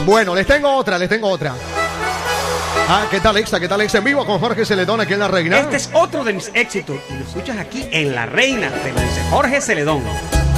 Bueno, les tengo otra. ¿Qué tal, Exa? ¿Qué tal, Exa? En vivo con Jorge Celedón aquí en La Reina. Este es otro de mis éxitos y lo escuchas aquí en La Reina, te lo dice Jorge Celedón.